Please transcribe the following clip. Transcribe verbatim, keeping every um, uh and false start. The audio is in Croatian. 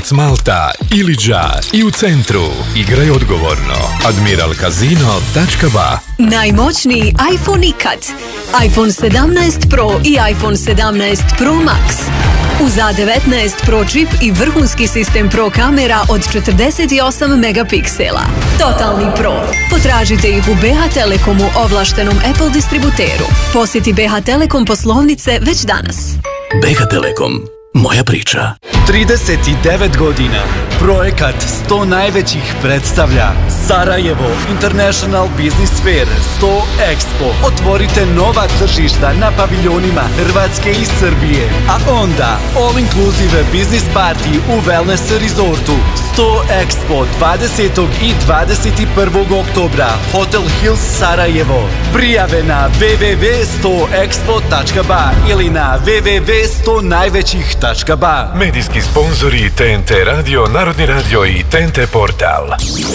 Leskovac, Malta, Iliđa i u centru. Igraj odgovorno. admiral casino tačka ba. Najmoćniji iPhone ikad. iPhone sedamnaest Pro i iPhone sedamnaest Pro Max. Uz A devetnaest Pro čip i vrhunski sistem Pro kamera od četrdeset osam megapiksela. Totalni Pro. Potražite ih u B H Telekomu, ovlaštenom Apple distributeru. Posjeti B H Telekom poslovnice već danas. B H Telekom. Moja priča. trideset devet godina. Projekat sto najvećih predstavlja Sarajevo International Business Fair sto Expo. Otvorite nova tržišta na paviljonima Hrvatske i Srbije. A onda All Inclusive Business Party u Wellness Resortu. sto Expo dvadesetog i dvadeset prvog oktobra. Hotel Hills Sarajevo. Prijave na w w w tačka sto expo tačka ba ili na w w w tačka sto najvećih tačka ba. Medijski sponzori T N T Radio, Narodni radio i T N T portal.